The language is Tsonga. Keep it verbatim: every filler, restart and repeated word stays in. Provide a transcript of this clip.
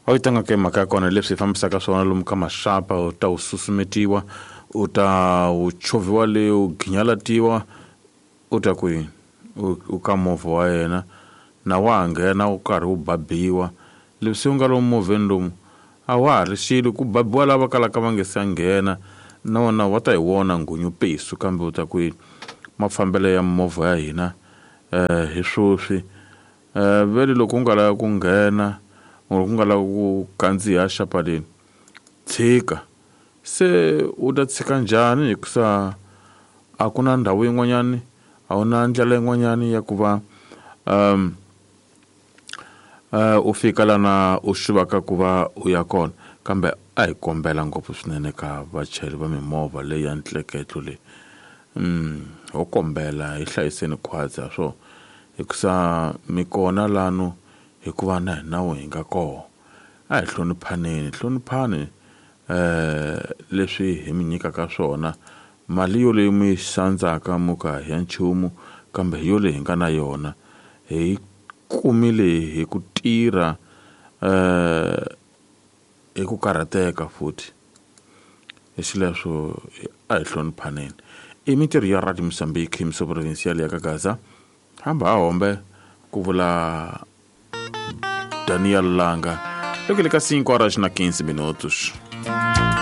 a yi tanga ke mhaka ya kona leswi hi fambisaka swona lomu ka maxapa u ta wu susumetiwa u ta wu chovhiwa le u ginyalatiwa u ta kwini u ka movha wa yena na wa nghena u karhi u babiwa leswi u nga lomu movheni lomu a wa ha ri xilo ku babiwa lava kalaka va nge se nghena na wona wa ta hi wona nghunyu pesu kambe u ta kwini mafambelo ya movha ya hina eh hi swoswi eh vele loko u nga lava ku nghena u nga lava ku kandziya xapa leni tshika se u ta tshika njhani hikusa a ku na ndhawu yin'wanyani a wu na ndlela yin'wanyani ya ku va um uh, u fika lana u xivaka ku va u ya kona kambe a hi kombela ngopfu swinene ka vachayeri va mimovha leyi ya ntleketlo leyi um ho kombela hi hlayiseni khwatsi swo hikusa mi kona lano hikuva na hina nawu hi nga kona a hi hloniphaneni hloniphani eh leswi hi mi nyikaka swona mali yo leyi mi sandzaka muka ya nchumu kambe yo leyi hi nga na yona hi kumile hi ku tirha eh hi ku karhateka futhi hi xileswo a hi hloniphaneni i mitirho ya Radio Mozambique Mso Provincial ya ka Gaza hamba hombe ku vula Daniel Langa loko le ka cinco horas na quinze minutos.